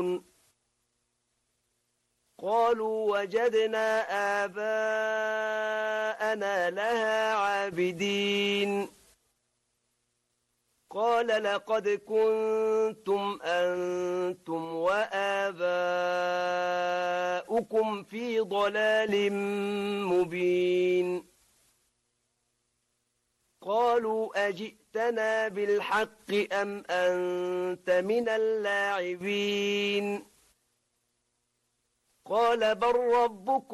قالوا وجدنا آباءنا لها عابدين قال لقد كنتم أنتم وآباؤكم في ضلال مبين قالوا أجئتنا بالحق أم أنت من اللاعبين قال بل ربكم